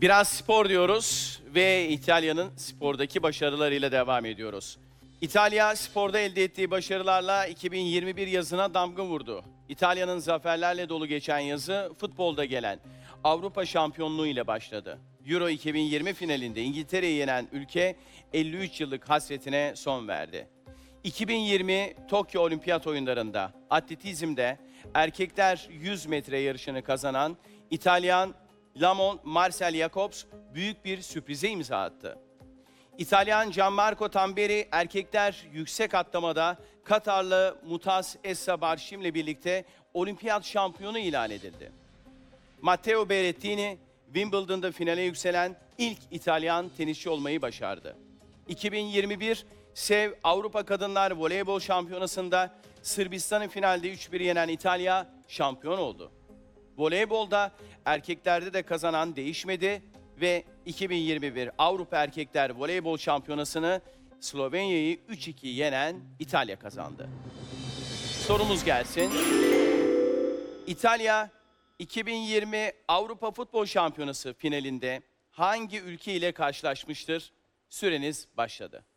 Biraz spor diyoruz ve İtalya'nın spordaki başarılarıyla devam ediyoruz. İtalya sporda elde ettiği başarılarla 2021 yazına damga vurdu. İtalya'nın zaferlerle dolu geçen yazı futbolda gelen Avrupa şampiyonluğu ile başladı. Euro 2020 finalinde İngiltere'yi yenen ülke 53 yıllık hasretine son verdi. 2020 Tokyo Olimpiyat Oyunları'nda atletizmde erkekler 100 metre yarışını kazanan İtalyan Lamon Marcel Jacobs büyük bir sürprize imza attı. İtalyan Gianmarco Tamberi erkekler yüksek atlamada Katarlı Mutaz Essa Barşim'le birlikte olimpiyat şampiyonu ilan edildi. Matteo Berrettini Wimbledon'da finale yükselen ilk İtalyan tenisçi olmayı başardı. 2021 SEV Avrupa Kadınlar Voleybol Şampiyonası'nda Sırbistan'ı finalde 3-1 yenen İtalya şampiyon oldu. Voleybolda erkeklerde de kazanan değişmedi ve 2021 Avrupa Erkekler Voleybol Şampiyonası'nı Slovenya'yı 3-2 yenen İtalya kazandı. Sorumuz gelsin. İtalya 2020 Avrupa Futbol Şampiyonası finalinde hangi ülke ile karşılaşmıştır? Süreniz başladı.